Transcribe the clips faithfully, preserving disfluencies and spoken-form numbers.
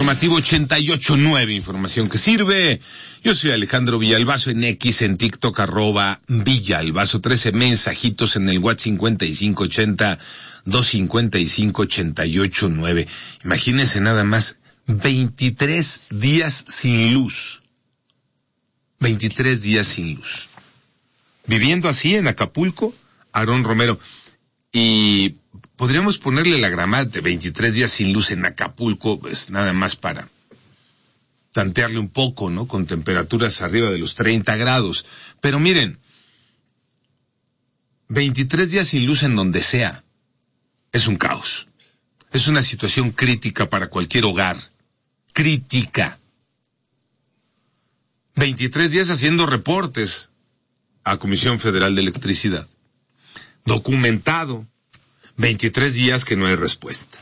informativo ochenta y ocho nueve, información que sirve. Yo soy Alejandro Villalbazo en X, en TikTok, arroba Villalbazo, trece mensajitos en el WhatsApp cincuenta y cinco ochenta, doscientos cincuenta y cinco, ochenta y ocho nueve. Imagínense nada más, veintitrés días sin luz. veintitrés días sin luz. Viviendo así en Acapulco, Aarón Romero. Y podríamos ponerle la grama de veintitrés días sin luz en Acapulco, pues nada más para tantearle un poco, ¿no? Con temperaturas arriba de los treinta grados. Pero miren, veintitrés días sin luz en donde sea, es un caos. Es una situación crítica para cualquier hogar. Crítica. veintitrés días haciendo reportes a Comisión Federal de Electricidad. Documentado, veintitrés días que no hay respuesta.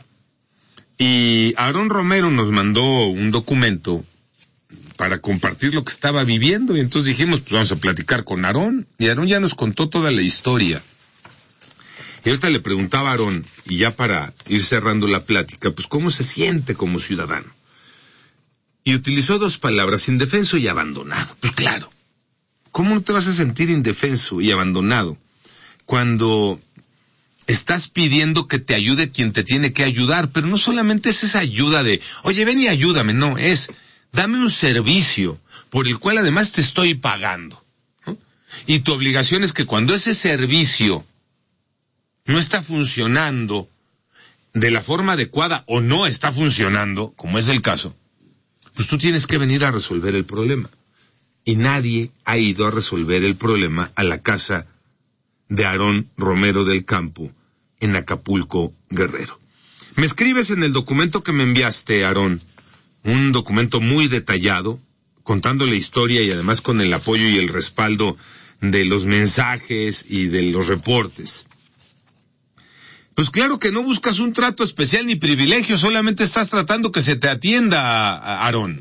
Y Aarón Romero nos mandó un documento para compartir lo que estaba viviendo, y entonces dijimos, pues vamos a platicar con Aarón, y Aarón ya nos contó toda la historia. Y ahorita le preguntaba a Aarón, y ya para ir cerrando la plática, pues cómo se siente como ciudadano. Y utilizó dos palabras, indefenso y abandonado. Pues claro, ¿cómo no te vas a sentir indefenso y abandonado cuando estás pidiendo que te ayude quien te tiene que ayudar? Pero no solamente es esa ayuda de, oye, ven y ayúdame, no, es, dame un servicio por el cual además te estoy pagando, ¿no? Y tu obligación es que cuando ese servicio no está funcionando de la forma adecuada o no está funcionando, como es el caso, pues tú tienes que venir a resolver el problema. Y nadie ha ido a resolver el problema a la casa de Aarón Romero del Campo, en Acapulco, Guerrero. Me escribes en el documento que me enviaste, Aarón, un documento muy detallado, contando la historia y además con el apoyo y el respaldo de los mensajes y de los reportes. Pues claro que no buscas un trato especial ni privilegio, solamente estás tratando que se te atienda, Aarón.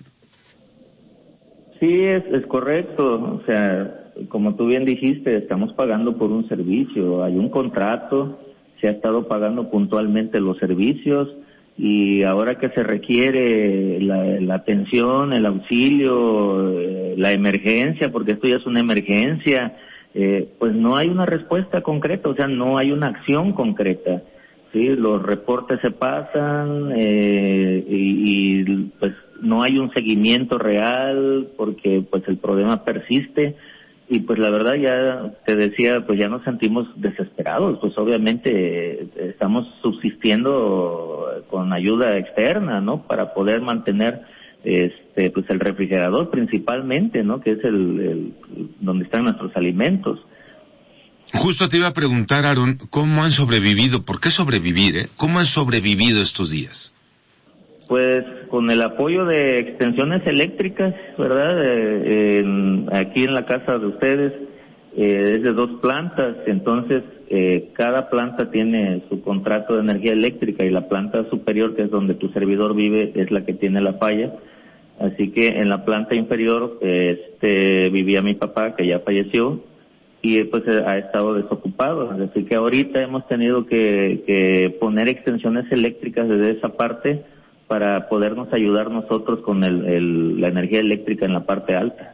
Sí, es, es correcto, o sea, como tú bien dijiste, estamos pagando por un servicio, hay un contrato, se ha estado pagando puntualmente los servicios y ahora que se requiere la, la atención, el auxilio, eh, la emergencia, porque esto ya es una emergencia, eh, pues no hay una respuesta concreta, o sea, no hay una acción concreta. Sí, los reportes se pasan eh, y, y pues no hay un seguimiento real porque pues el problema persiste y pues la verdad ya te decía, pues ya nos sentimos desesperados, pues obviamente eh, estamos subsistiendo con ayuda externa, ¿no? Para poder mantener este pues el refrigerador principalmente, ¿no? Que es el, el donde están nuestros alimentos. Justo te iba a preguntar, Aarón, ¿cómo han sobrevivido? ¿Por qué sobrevivir, eh? ¿Cómo han sobrevivido estos días? Pues con el apoyo de extensiones eléctricas, ¿verdad? Eh, en, aquí en la casa de ustedes eh, es de dos plantas, entonces eh, cada planta tiene su contrato de energía eléctrica y la planta superior, que es donde tu servidor vive, es la que tiene la falla. Así que en la planta inferior este vivía mi papá, que ya falleció, y pues ha estado desocupado, así que ahorita hemos tenido que, que poner extensiones eléctricas desde esa parte para podernos ayudar nosotros con el, el, la energía eléctrica en la parte alta.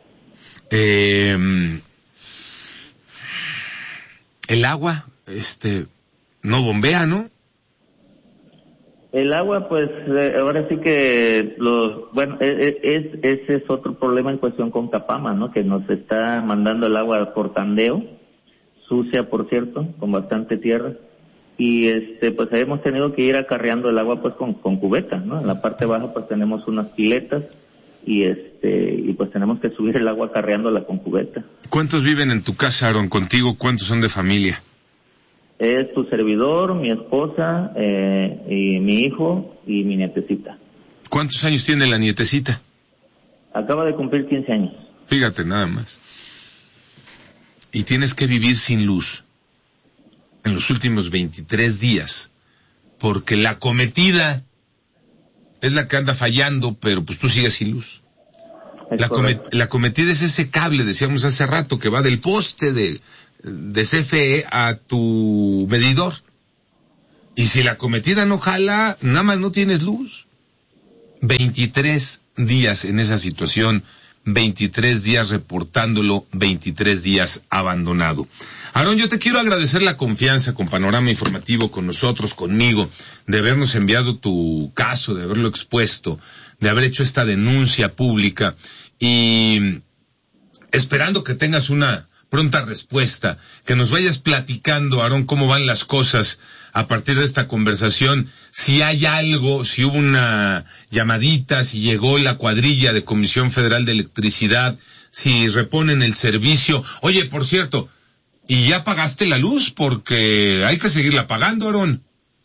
Eh, el agua, este, no bombea, ¿no? El agua, pues, eh, ahora sí que los, bueno, es, es, ese es otro problema en cuestión con Capama, ¿no? Que nos está mandando el agua por tandeo, sucia, por cierto, con bastante tierra. Y este, pues hemos tenido que ir acarreando el agua, pues, con, con cubeta, ¿no? En la parte baja, pues, tenemos unas piletas y este, y pues tenemos que subir el agua acarreándola con cubeta. ¿Cuántos viven en tu casa, Aarón? Contigo, ¿cuántos son de familia? Es tu servidor, mi esposa, eh, y mi hijo y mi nietecita. ¿Cuántos años tiene la nietecita? Acaba de cumplir quince años. Fíjate, nada más. Y tienes que vivir sin luz en los últimos veintitrés días, porque la acometida es la que anda fallando, pero pues tú sigues sin luz. La, comet- la acometida es ese cable, decíamos hace rato, que va del poste de... de C F E a tu medidor. Y si la acometida no jala, nada más no tienes luz. veintitrés días en esa situación, veintitrés días reportándolo, veintitrés días abandonado. Aarón, yo te quiero agradecer la confianza con Panorama Informativo, con nosotros, conmigo, de habernos enviado tu caso, de haberlo expuesto, de haber hecho esta denuncia pública y esperando que tengas una pronta respuesta, que nos vayas platicando, Aarón, cómo van las cosas a partir de esta conversación, si hay algo, si hubo una llamadita, si llegó la cuadrilla de Comisión Federal de Electricidad, si reponen el servicio. Oye, por cierto, ¿y ya pagaste la luz? Porque hay que seguirla pagando, Aarón.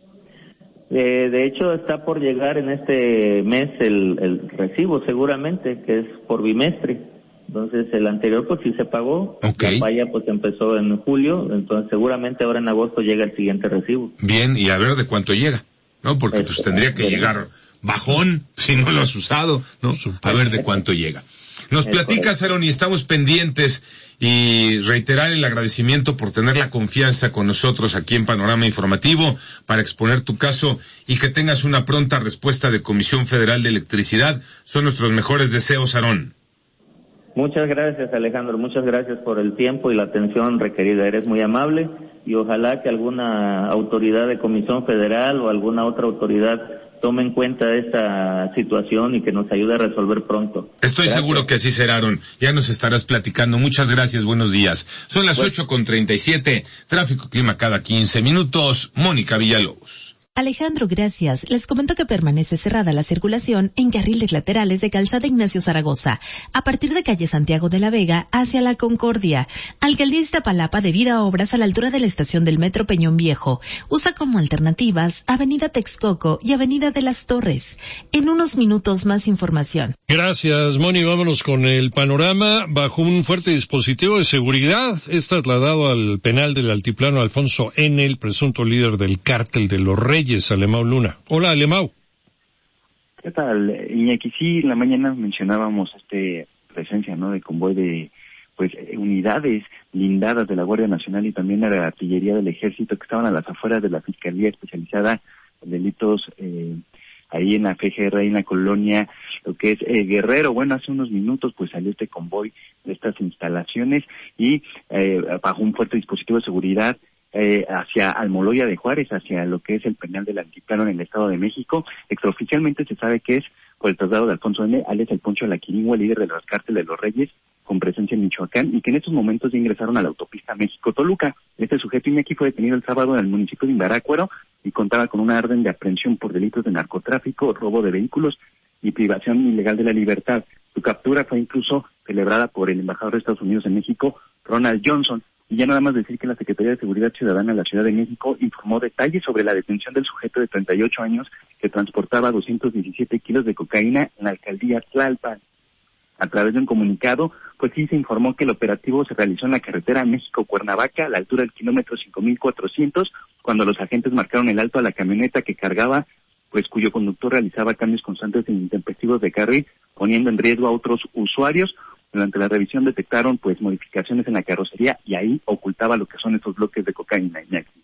Eh, de hecho, está por llegar en este mes el, el recibo, seguramente, que es por bimestre. Entonces, el anterior pues sí se pagó, okay. La falla pues empezó en julio, entonces seguramente ahora en agosto llega el siguiente recibo. Bien, y a ver de cuánto llega, ¿no? Porque pues tendría que llegar bajón si no lo has usado, ¿no? A ver de cuánto llega. Nos platicas, Aarón, y estamos pendientes, y reiterar el agradecimiento por tener la confianza con nosotros aquí en Panorama Informativo para exponer tu caso y que tengas una pronta respuesta de Comisión Federal de Electricidad. Son nuestros mejores deseos, Aarón. Muchas gracias, Alejandro, muchas gracias por el tiempo y la atención requerida, eres muy amable y ojalá que alguna autoridad de Comisión Federal o alguna otra autoridad tome en cuenta esta situación y que nos ayude a resolver pronto. Estoy gracias. Seguro que así será, Aarón, ya nos estarás platicando. Muchas gracias, buenos días. Son las ocho con treinta y siete, tráfico clima cada quince minutos, Mónica Villalobos. Alejandro, gracias. Les comento que permanece cerrada la circulación en carriles laterales de Calzada Ignacio Zaragoza, a partir de calle Santiago de la Vega hacia la Concordia. Alcaldía Iztapalapa debido a obras a la altura de la estación del Metro Peñón Viejo. Usa como alternativas Avenida Texcoco y Avenida de las Torres. En unos minutos más información. Gracias, Moni. Vámonos con el panorama. Bajo un fuerte dispositivo de seguridad es trasladado al penal del Altiplano Alfonso N., el presunto líder del cártel de los Reyes, Alemão Luna. Hola, Alemão. ¿Qué tal, Iñaki? Sí, en la mañana mencionábamos este presencia, ¿no?, de convoy de pues unidades blindadas de la Guardia Nacional y también de la artillería del Ejército que estaban a las afueras de la Fiscalía Especializada en Delitos eh, ahí en la F G R, ahí en la colonia, lo que es eh, Guerrero. Bueno, hace unos minutos pues salió este convoy de estas instalaciones y eh, bajo un fuerte dispositivo de seguridad Eh, hacia Almoloya de Juárez, hacia lo que es el penal del Altiplano en el Estado de México. Extraoficialmente se sabe que es por el traslado de Alfonso N., alias el Poncho de la Quirigua, líder de los cárteles de los Reyes, con presencia en Michoacán, y que en estos momentos ya ingresaron a la autopista México-Toluca. Este sujeto Iñaki fue detenido el sábado en el municipio de Imbarácuaro y contaba con una orden de aprehensión por delitos de narcotráfico, robo de vehículos y privación ilegal de la libertad. Su captura fue incluso celebrada por el embajador de Estados Unidos en México, Ronald Johnson. Y ya nada más decir que la Secretaría de Seguridad Ciudadana de la Ciudad de México informó detalles sobre la detención del sujeto de treinta y ocho años que transportaba doscientos diecisiete kilos de cocaína en la alcaldía Tlalpan. A través de un comunicado, pues sí se informó que el operativo se realizó en la carretera México-Cuernavaca, a la altura del kilómetro cinco mil cuatrocientos, cuando los agentes marcaron el alto a la camioneta que cargaba, pues cuyo conductor realizaba cambios constantes e intempestivos de carril, poniendo en riesgo a otros usuarios. Durante la revisión detectaron pues modificaciones en la carrocería y ahí ocultaba lo que son estos bloques de cocaína.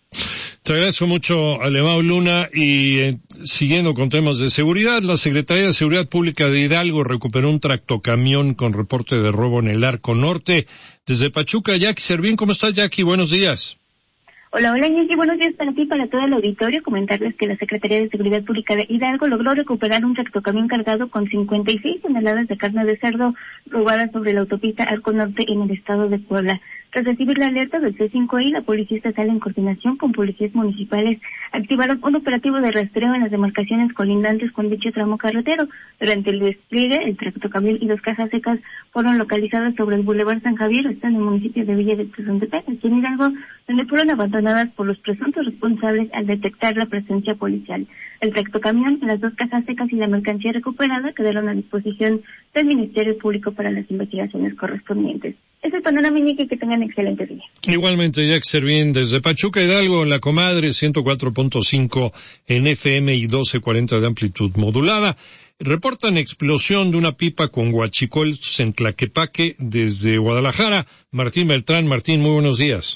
Te agradezco mucho, Alemão Luna. Y eh, siguiendo con temas de seguridad, la Secretaría de Seguridad Pública de Hidalgo recuperó un tractocamión con reporte de robo en el Arco Norte. Desde Pachuca, Jackie Servín. ¿Cómo estás, Jackie? Buenos días. Hola, hola, Iñaki, buenos días para ti y para todo el auditorio. Comentarles que la Secretaría de Seguridad Pública de Hidalgo logró recuperar un tractocamión cargado con cincuenta y seis toneladas de carne de cerdo robada sobre la autopista Arco Norte en el estado de Puebla. Tras recibir la alerta del C cinco I, la Policía Estatal en coordinación con policías municipales activaron un operativo de rastreo en las demarcaciones colindantes con dicho tramo carretero. Durante el despliegue, el tractocamión y dos cajas secas fueron localizadas sobre el Boulevard San Javier, está en el municipio de Villa de Tezontepec, aquí en Hidalgo, donde fueron abandonadas por los presuntos responsables al detectar la presencia policial. El tractocamión, las dos cajas secas y la mercancía recuperada quedaron a disposición del Ministerio Público para las investigaciones correspondientes. Es el panorama, Iñaki, que tengan excelente día. Igualmente, Jack Servín, desde Pachuca, Hidalgo, La Comadre, ciento cuatro punto cinco en F M y doce cuarenta de amplitud modulada. Reportan explosión de una pipa con huachicoles en Tlaquepaque desde Guadalajara. Martín Beltrán. Martín, muy buenos días.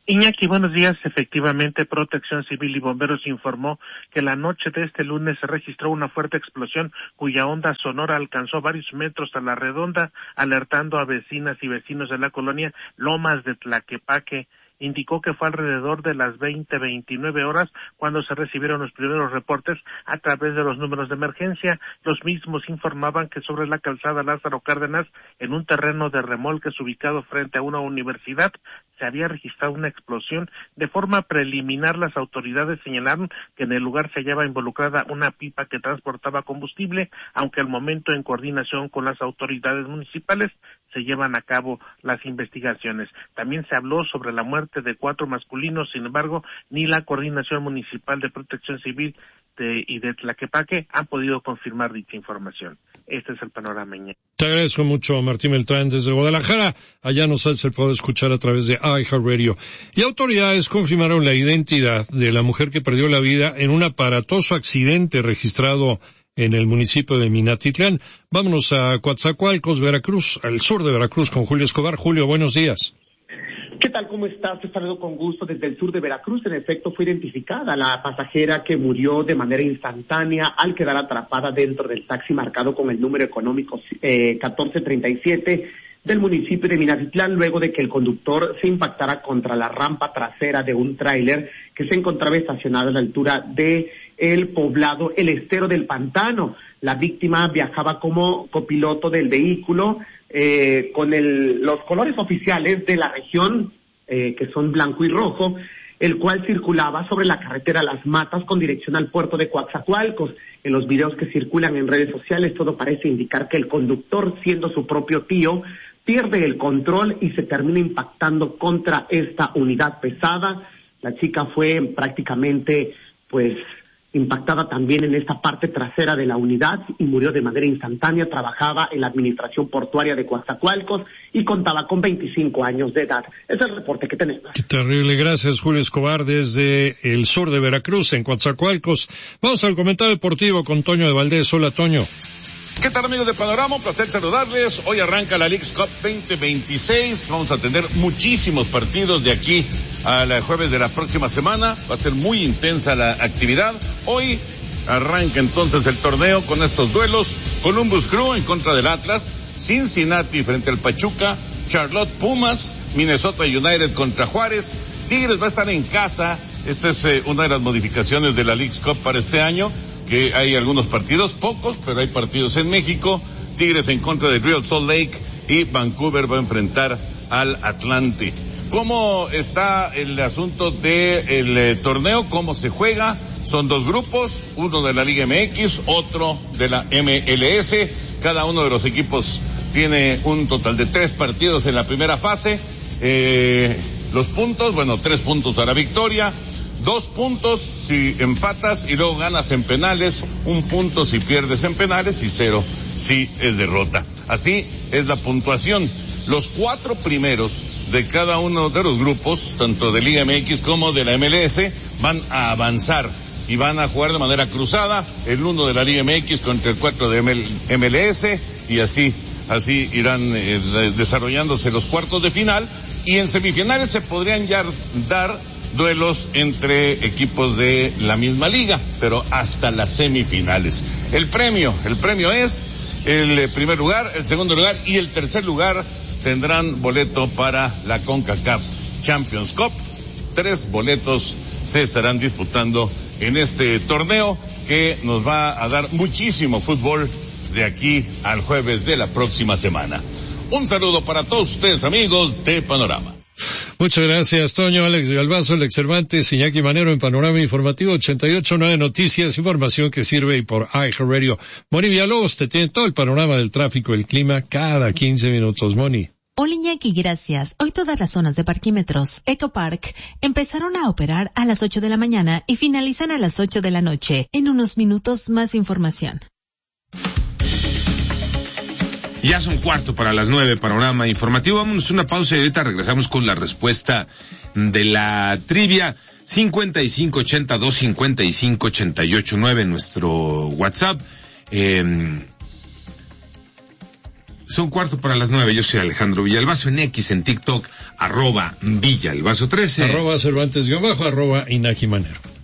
Iñaki, buenos días. Efectivamente, Protección Civil y Bomberos informó que la noche de este lunes se registró una fuerte explosión cuya onda sonora alcanzó varios metros a la redonda, alertando a vecinas y vecinos de la colonia Lomas de Tlaquepaque. Indicó que fue alrededor de las veinte veintinueve horas cuando se recibieron los primeros reportes a través de los números de emergencia. Los mismos informaban que sobre la calzada Lázaro Cárdenas, en un terreno de remolques ubicado frente a una universidad, se había registrado una explosión. De forma preliminar, las autoridades señalaron que en el lugar se hallaba involucrada una pipa que transportaba combustible, aunque al momento, en coordinación con las autoridades municipales, se llevan a cabo las investigaciones. También se habló sobre la muerte de cuatro masculinos, sin embargo, ni la Coordinación Municipal de Protección Civil de, y de Tlaquepaque han podido confirmar dicha información. Este es el panorama. Te agradezco mucho, Martín Beltrán, desde Guadalajara. Allá nos hace el favor de escuchar a través de iHeartRadio. Y autoridades confirmaron la identidad de la mujer que perdió la vida en un aparatoso accidente registrado en el municipio de Minatitlán. Vámonos a Coatzacoalcos, Veracruz, al sur de Veracruz, con Julio Escobar. Julio, buenos días. ¿Qué tal? ¿Cómo estás? Te saludo con gusto desde el sur de Veracruz. En efecto, fue identificada la pasajera que murió de manera instantánea al quedar atrapada dentro del taxi marcado con el número económico eh, catorce treinta y siete del municipio de Minatitlán, luego de que el conductor se impactara contra la rampa trasera de un tráiler que se encontraba estacionado a la altura de el poblado El Estero del Pantano. La víctima viajaba como copiloto del vehículo eh, con el, los colores oficiales de la región, eh, que son blanco y rojo, el cual circulaba sobre la carretera Las Matas con dirección al puerto de Coatzacoalcos. En los videos que circulan en redes sociales, todo parece indicar que el conductor, siendo su propio tío, pierde el control y se termina impactando contra esta unidad pesada. La chica fue prácticamente, pues, impactada también en esta parte trasera de la unidad y murió de manera instantánea. Trabajaba en la administración portuaria de Coatzacoalcos y contaba con veinticinco años de edad. Ese es el reporte que tenemos. Qué terrible. Gracias, Julio Escobar, desde el sur de Veracruz, en Coatzacoalcos. Vamos al comentario deportivo con Toño de Valdés. Hola, Toño. ¿Qué tal, amigos de Panorama? Un placer saludarles. Hoy arranca la Leagues Cup veinte veintiséis. Vamos a tener muchísimos partidos de aquí al jueves de la próxima semana. Va a ser muy intensa la actividad. Hoy arranca entonces el torneo con estos duelos. Columbus Crew en contra del Atlas, Cincinnati frente al Pachuca, Charlotte Pumas, Minnesota United contra Juárez. Tigres va a estar en casa. Esta es eh, una de las modificaciones de la Leagues Cup para este año, que hay algunos partidos, pocos, pero hay partidos en México. Tigres en contra de Real Salt Lake y Vancouver va a enfrentar al Atlante. ¿Cómo está el asunto del eh, torneo? ¿Cómo se juega? Son dos grupos, uno de la Liga M X, otro de la M L S. Cada uno de los equipos tiene un total de tres partidos en la primera fase. Eh, los puntos, bueno, tres puntos a la victoria. Dos puntos si empatas y luego ganas en penales, un punto si pierdes en penales y cero si es derrota. Así es la puntuación. Los cuatro primeros de cada uno de los grupos, tanto de Liga M X como de la M L S, van a avanzar y van a jugar de manera cruzada, el uno de la Liga M X contra el cuatro de M L S, y así, así irán eh, desarrollándose los cuartos de final, y en semifinales se podrían ya dar duelos entre equipos de la misma liga, pero hasta las semifinales. El premio, el premio es el primer lugar, el segundo lugar y el tercer lugar tendrán boleto para la CONCACAF Champions Cup. Tres boletos se estarán disputando en este torneo que nos va a dar muchísimo fútbol de aquí al jueves de la próxima semana. Un saludo para todos ustedes, amigos de Panorama. Muchas gracias, Toño. Alex Galvazo, Alex Cervantes, Iñaki Manero en Panorama Informativo ochenta y ocho punto nueve Noticias, información que sirve y por iHeartRadio. Moni Villalobos te tiene todo el panorama del tráfico y el clima cada quince minutos, Moni. Hola, Iñaki, gracias. Hoy todas las zonas de parquímetros EcoPark empezaron a operar a las ocho de la mañana y finalizan a las ocho de la noche. En unos minutos más información. Ya son cuarto para las nueve, Panorama Informativo. Vámonos a una pausa y ahorita regresamos con la respuesta de la trivia. cincuenta y cinco ochenta y dos cincuenta y cinco ochenta y ocho nueve, nuestro WhatsApp. Eh, Son cuarto para las nueve. Yo soy Alejandro Villalbazo en X, en TikTok, arroba Villalbazo trece. Arroba Cervantes guión bajo, arroba Inaki Manero.